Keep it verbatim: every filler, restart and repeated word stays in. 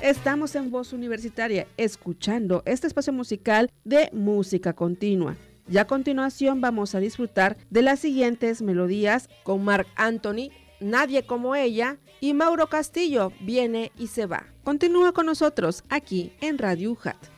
Estamos en Voz Universitaria, escuchando este espacio musical de música continua. Ya a continuación vamos a disfrutar de las siguientes melodías con Marc Anthony, Nadie como ella, y Mauro Castillo, Viene y se va. Continúa con nosotros aquí en Radio U J A T.